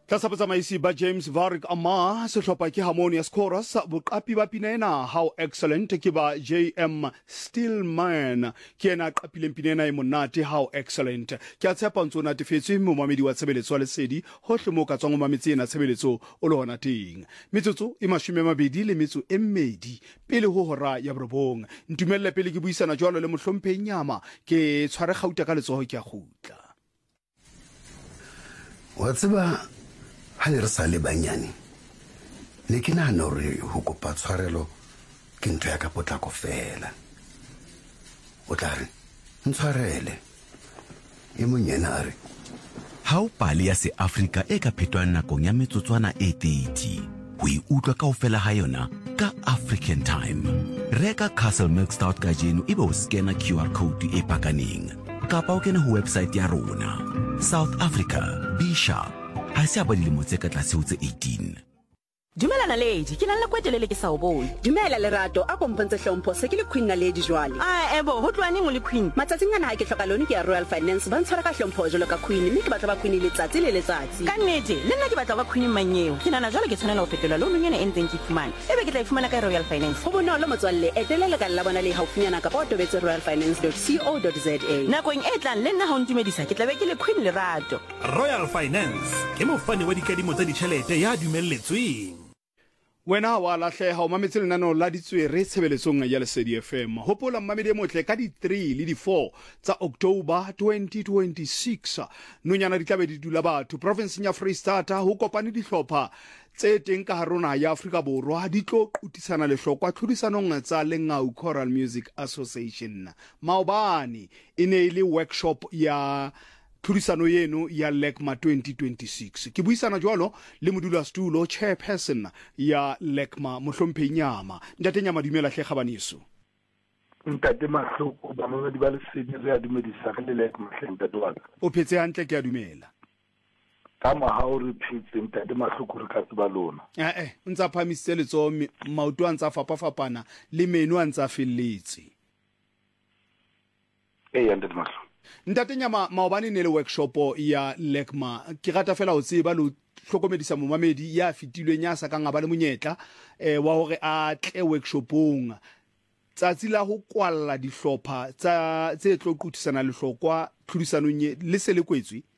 Tlasa botsamaisi ba James Varick Ama sehlopha ke Harmonious Chorus boqapi ba pina ena How Excellent ke ba JM Stillman ke ena qapileng pina ena e monate How Excellent ke a tshepa ntse o natefetswe momamedi wa tshebeletso wa lesedi hohle mo ka tswang o mametse ena tshebeletso o le hona teng metsotso e 22 pele ho hora ya borobong ntumelle pele ke buisana jwalo le mohlomphe nyama ke tshware gauta ka letsoho ke a gutla wa tseba ha le re sa le banyane ne ke nahana hore ho kopa tshwarelo ke ntho ya ka potlako fela o tla re ntshwarele e monyena a re ha o pale ya se Africa e ka phetwang nakong ya metsotswana e 30 ho utlwa kaofela ha yona ka African Time reka Castle Milk Stout ka jeno ebe o scanner QR code e pakaneng kapa o kena ho website ya rona South Africa be sharp ha se a ba dilemo tse ka tlase ho tse 18. Dumela Naledi, ke nang le kwetelele ke sa o bone. Dumela Lerato, a bompentse hlompho se ke le Queen Naledi jwale. Ebo, ho tloane mo le Queen. Matsatsing ana ha ke hloka lone ke ya Royal Finance ba ntshwara ka hlompho jwalo ka Queen, mme ke batla ba Queen letsatsi le letsatsi. Ka nnete, le nna ke batla ba Queen manyeo. Ke nana jwale ke tshwanela ho fetola loan ena e ntseng ke fumana. Ebe ke tla ifumana ka Royal Finance. Ho bonolo motswalle, etela le ka la bona le haufinyana ka ba tobetse royalfinance.co.za. Nakong e tlang le nna ha o ntumedisa ke tla be ke le Queen Lerato. Royal Finance ke mofani wa dikadimo tsa ditjhelete ya dumelletsweng. Wena wa lahleha o mametse lenaneo la ditswere tshebeletsong ya Lesedi FM hopola mmamedi motle ka di 3 le di 4 tsa October 2026 nonyana di tlabe di dula batho province ya Free State ho kopane dihlopha tse teng ka harona ya Afrika Borwa di tlo qutisana lehlokwa tlhodisanong tsa Lengau Choral Music Association maobane ine ile workshop ya tlhodisano yeno ya LECMA 2026 ke buisana jwalo le modula stulo chairperson ya LECMA mohlomphe nyama ntate nyama dumela hle khabaniso ntate mahloko ba mamedi ba Lesedi re a dumedisa ka le LECMA hle ntate wa ka o phetse hantle ke a dumela ka moha o re phetse ntate mahloko re ka tseba lona o ntsa phamisitse letso maoto a ntsa fapafapana le menu a ntsa felletse ntate mahloko ntate nyama maobane ne le workshop ya LECMA ke rata fela ho tseba lo hlokomedisa momamedi ya fitilweng ya sa ka ngaba le monyetla wa hore a tle workshopong tsatsi la ho kwalla dihlopha tsa tse tlo qutisana lehlokwa tlhodisanong le se le kwetswe